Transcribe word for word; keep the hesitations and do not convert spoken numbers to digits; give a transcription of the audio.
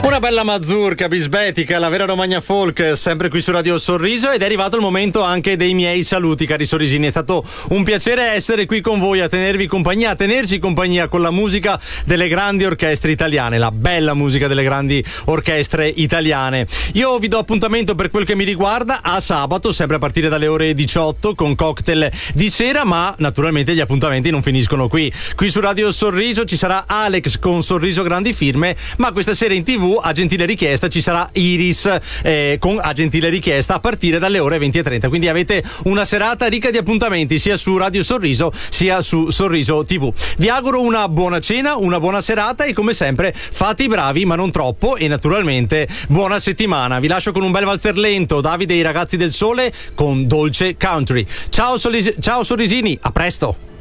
Una bella mazurka bisbetica, la vera Romagna folk, sempre qui su Radio Sorriso, ed è arrivato il momento anche dei miei saluti, cari sorrisini. È stato un piacere essere qui con voi a tenervi compagnia, a tenerci compagnia con la musica delle grandi orchestre italiane, la bella musica delle grandi orchestre italiane. Io vi do appuntamento, per quel che mi riguarda, a sabato, sempre a partire dalle ore diciotto, con cocktail di sera, ma naturalmente gli appuntamenti non finiscono qui. Qui su Radio Sorriso ci sarà Alex con Sorriso Grandi Firme, ma questa sera in tivù a gentile richiesta ci sarà Iris eh, con a gentile richiesta a partire dalle ore venti e trenta, quindi avete una serata ricca di appuntamenti sia su Radio Sorriso sia su Sorriso tivù. Vi auguro una buona cena, una buona serata e come sempre fate i bravi ma non troppo, e naturalmente buona settimana. Vi lascio con un bel valzer lento, Davide e i ragazzi del sole con Dolce Country. Ciao, Solis- ciao sorrisini, a presto.